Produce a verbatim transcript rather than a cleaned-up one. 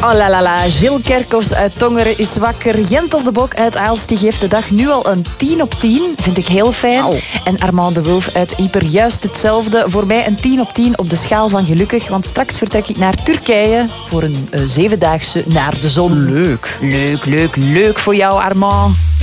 Oh la la la, Gilles Kerkhoffs uit Tongeren is wakker. Jentel de Bok uit Aalst die geeft de dag nu al een tien op tien. Vind ik heel fijn. Au. En Armand de Wulf uit Ieper juist hetzelfde. Voor mij een tien op tien op de schaal van gelukkig. Want straks vertrek ik naar Turkije voor een uh, zevendaagse naar de zon. Leuk. Leuk, leuk, leuk voor jou, Armand.